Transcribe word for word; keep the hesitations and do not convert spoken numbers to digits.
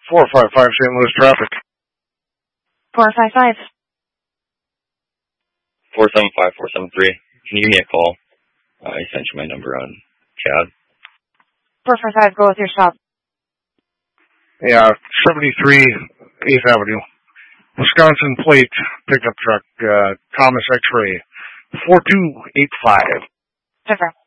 four five five Saint Louis traffic. four five five. four seven five, four seven three. Can you give me a call? Uh, I sent you my number on chat. four five five, go with your stop. Yeah, seventy-three eighth Avenue. Wisconsin plate pickup truck, uh, Thomas X-ray, four two eight five. Different.